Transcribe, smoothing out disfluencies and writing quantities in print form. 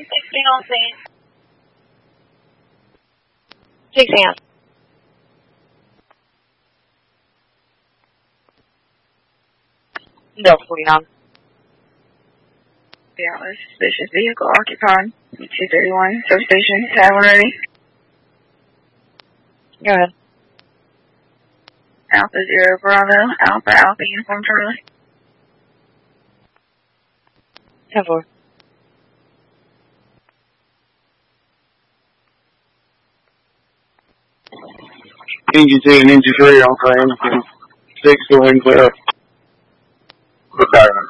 16 on scene. 16 on. Delta 49. Yeah, a suspicious vehicle occupied 231 substation. Have ready. Go ahead. Alpha 0 Bravo, Alpha Uniform Charlie. 10-4. Engine 2 and Engine 3 on frame. 6, go ahead and clear up. Good back.